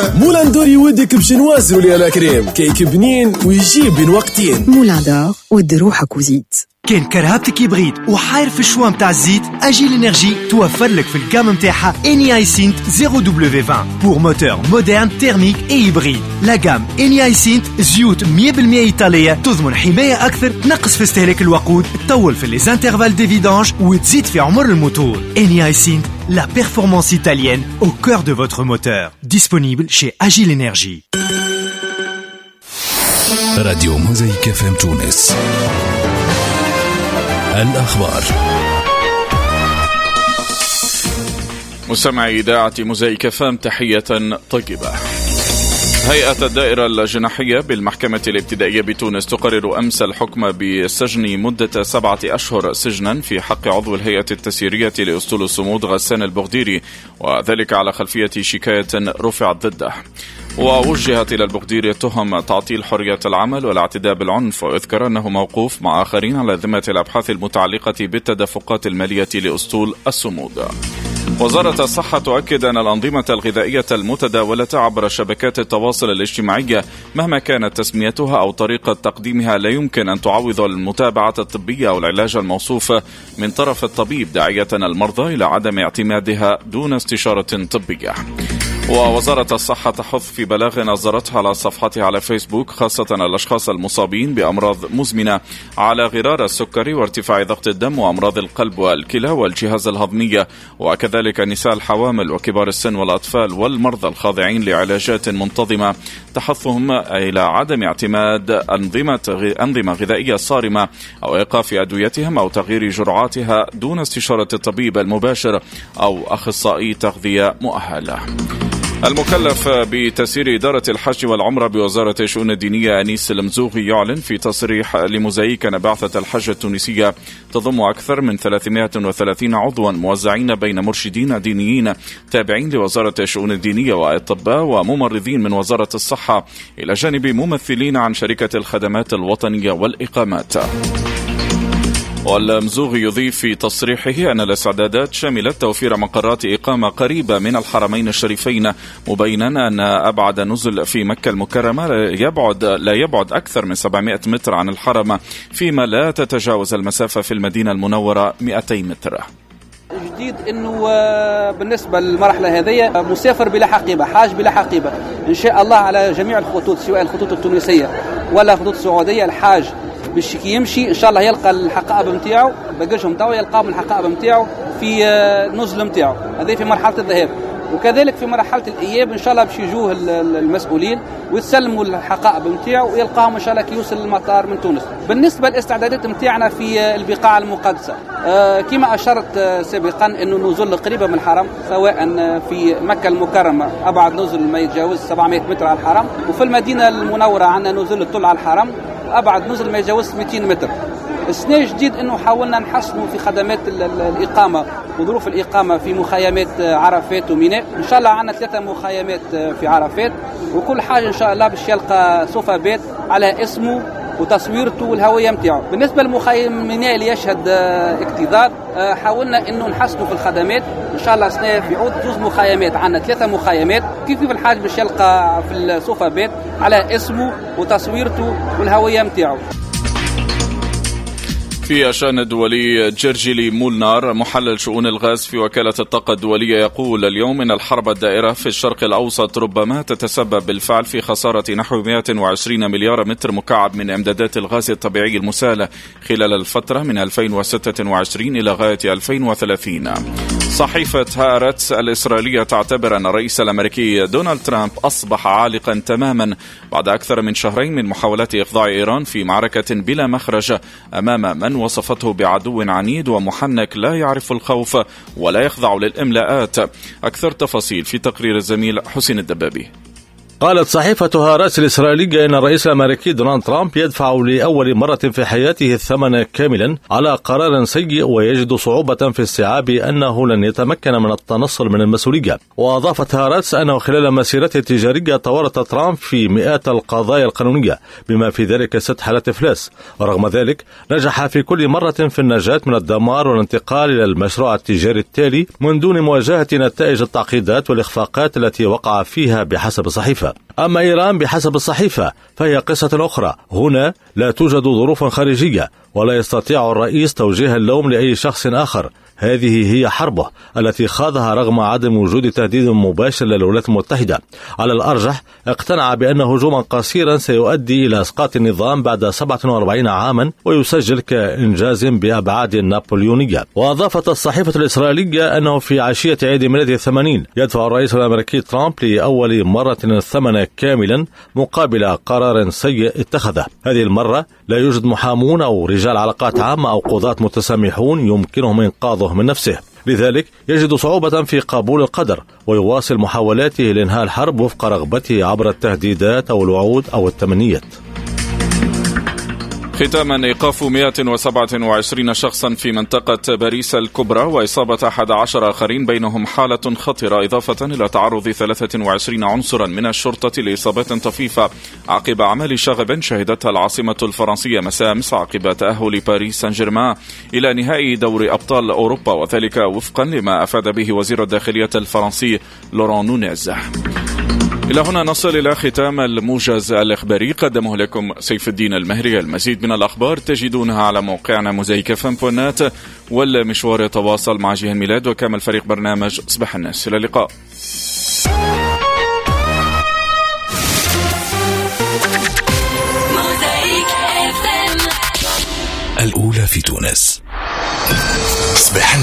مولان دور يودك باش نوازنوا لي على كريم كيك بنين ويجيب بين وقتين. مولان دور ود روحك وزيد. كان كرهبتك يبغيد وحاير في الشوا متاع الزيت، اجيل انرجي توفر لك في الجام متاعها اني ايسينت 0W20 بور موتور مودرن تيرميك اي هيبريد. لا جام اني ايسينت زيوت 100% ايطاليه تضمن حمايه اكثر، تنقص في استهلاك الوقود، تطول في لي انترفال دي فيدانج وتزيد في عمر الموتور. اني ايسينت la performance italienne au cœur de votre moteur. Disponible chez Agile Energy. راديو موزايك FM تونس. الأخبار. مستمعي إذاعة موزايك FM تحية طيبة. هيئة الدائرة الجناحية بالمحكمة الابتدائية بتونس تقرر أمس الحكم بالسجن مدة 7 أشهر سجنا في حق عضو الهيئة التسييرية لأسطول الصمود غسان البغديري، وذلك على خلفية شكاية رفعت ضده. ووجهت إلى البغديري تهم تعطيل حرية العمل والاعتداء بالعنف، ويذكر أنه موقوف مع آخرين على ذمة الأبحاث المتعلقة بالتدفقات المالية لأسطول الصمود. وزارة الصحة تؤكد أن الأنظمة الغذائية المتداولة عبر شبكات التواصل الاجتماعي مهما كانت تسميتها أو طريقة تقديمها لا يمكن أن تعوض المتابعة الطبية أو العلاج الموصوف من طرف الطبيب، داعية المرضى إلى عدم اعتمادها دون استشارة طبية. ووزارة الصحة تحث في بلاغ نظرتها على صفحتها على فيسبوك خاصة الأشخاص المصابين بأمراض مزمنة على غرار السكري وارتفاع ضغط الدم وأمراض القلب والكلى والجهاز الهضمي، وكذلك النساء الحوامل وكبار السن والأطفال والمرضى الخاضعين لعلاجات منتظمة، تحثهم إلى عدم اعتماد أنظمة غذائية صارمة أو إيقاف أدويتهم أو تغيير جرعاتها دون استشارة الطبيب المباشر أو أخصائي تغذية مؤهل. المكلف بتسيير إدارة الحج والعمرة بوزارة الشؤون الدينية أنيس المزوغي يعلن في تصريح لموزايك أن بعثة الحج التونسية تضم أكثر من 330 عضوا موزعين بين مرشدين دينيين تابعين لوزارة الشؤون الدينية وأطباء وممرضين من وزارة الصحة، إلى جانب ممثلين عن شركة الخدمات الوطنية والإقامات. والمزوغي يضيف في تصريحه أن الاستعدادات شملت توفير مقرات إقامة قريبة من الحرمين الشريفين، مبينا أن أبعد نزل في مكة المكرمة لا يبعد أكثر من 700 متر عن الحرم، فيما لا تتجاوز المسافة في المدينة المنورة 200 متر. جديد انه بالنسبه للمرحله هذه مسافر بلا حقيبه، حاج بلا حقيبه ان شاء الله على جميع الخطوط، سواء الخطوط التونسيه ولا الخطوط السعوديه. الحاج باش يمشي ان شاء الله يلقى الحقائب نتاعو، باقيش نتاعو يلقاهم الحقائب نتاعو في نزل نتاعو، هذه في مرحله الذهاب. وكذلك في مرحله الاياب ان شاء الله باش يجوه المسؤولين ويسلموا الحقائب نتاعو ويلقاهم ان شاء الله كي يوصل المطار من تونس. بالنسبه للاستعدادات نتاعنا في البقاع المقدسه، كما اشرت سابقا انه النزول قريبه من الحرم، سواء في مكه المكرمه ابعد نزل ما يتجاوز 700 متر على الحرم، وفي المدينه المنوره عندنا نزول الطل على الحرم ابعد نزل ما يتجاوز 200 متر. السنة جديد انه حاولنا نحسنوا في خدمات الاقامه وظروف الاقامه في مخيمات عرفات وميناء. ان شاء الله عندنا 3 مخيمات في عرفات، وكل حاجه ان شاء الله باش يلقى صوفا بيت على اسمه وتصويرته والهويه نتاعو. بالنسبه للمخيم ميناء اللي يشهد اكتظاظ، حاولنا انه نحسنوا في الخدمات. ان شاء الله السنه في عود 2 مخيمات، عندنا 3 مخيمات كيف الحاج باش يلقى في الصوفا بيت على اسمه وتصويرته والهويه نتاعو. في الشأن الدولي، جرجيلي مولنار محلل شؤون الغاز في وكالة الطاقة الدولية يقول اليوم إن الحرب الدائرة في الشرق الأوسط ربما تتسبب بالفعل في خسارة نحو 120 مليار متر مكعب من إمدادات الغاز الطبيعي المسال خلال الفترة من 2026 إلى غاية 2030. صحيفة هارتس الإسرائيلية تعتبر أن الرئيس الأمريكي دونالد ترامب أصبح عالقا تماما بعد أكثر من شهرين من محاولات إخضاع إيران في معركة بلا مخرج أمام من وصفته بعدو عنيد ومحنك لا يعرف الخوف ولا يخضع للإملاءات. أكثر تفاصيل في تقرير الزميل حسين الدبابي. قالت صحيفة هارتس الإسرائيلية إن الرئيس الأمريكي دونالد ترامب يدفع لأول مرة في حياته الثمن كاملا على قرار سيء ويجد صعوبة في استيعاب أنه لن يتمكن من التنصل من المسؤولية. وأضافت هارتس أنه خلال مسيرته التجارية طورت ترامب في مئات القضايا القانونية بما في ذلك 6 حالات إفلاس، ورغم ذلك نجح في كل مرة في النجاة من الدمار والانتقال إلى المشروع التجاري التالي من دون مواجهة نتائج التعقيدات والإخفاقات التي وقع فيها بحسب الصحيفة. أما إيران بحسب الصحيفة فهي قصة أخرى، هنا لا توجد ظروف خارجية ولا يستطيع الرئيس توجيه اللوم لأي شخص آخر، هذه هي حربه التي خاضها رغم عدم وجود تهديد مباشر للولايات المتحدة. على الأرجح اقتنع بأن هجوما قصيرا سيؤدي إلى إسقاط النظام بعد 47 عاما ويسجل كإنجاز بأبعاد نابليونية. وأضافت الصحيفة الإسرائيلية أنه في عشية عيد ميلاده 80 يدفع الرئيس الأمريكي ترامب لأول مرة الثمن كاملا مقابل قرار سيء اتخذه. هذه المرة لا يوجد محامون أو رجال علاقات عامة أو قضاة متسامحون يمكنهم إنقاذه من نفسه، لذلك يجد صعوبة في قبول القدر ويواصل محاولاته لإنهاء الحرب وفق رغبته عبر التهديدات أو الوعود أو التمنيات. ختاما، إيقاف 127 شخصا في منطقة باريس الكبرى وإصابة 11 آخرين بينهم حالة خطرة، إضافة إلى تعرض 23 عنصرا من الشرطة لإصابات طفيفة عقب أعمال شغب شهدتها العاصمة الفرنسية مساء أمس عقب تأهل باريس سان جيرمان إلى نهائي دوري أبطال أوروبا، وذلك وفقا لما أفاد به وزير الداخلية الفرنسي لوران نونيز. إلى هنا نصل إلى ختام الموجز الإخباري، قدمه لكم سيف الدين المهري. المزيد من الأخبار تجدونها على موقعنا mozaikfm.net، والمشوار يتواصل مع جهة الميلاد وكامل فريق برنامج صباح الناس. إلى اللقاء. الأولى في تونس. صباح